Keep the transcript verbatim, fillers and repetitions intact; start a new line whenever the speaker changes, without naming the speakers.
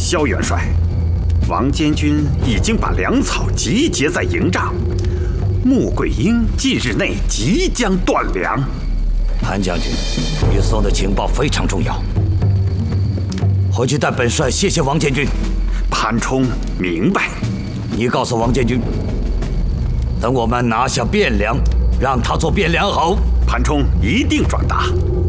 萧元帅，王监军已经把粮草集结在营帐，穆桂英近日内即将断粮。
潘将军，你送的情报非常重要，回去带本帅谢谢王监军。
潘冲明白。
你告诉王监军，等我们拿下汴梁，让他做汴梁侯。
潘冲一定转达。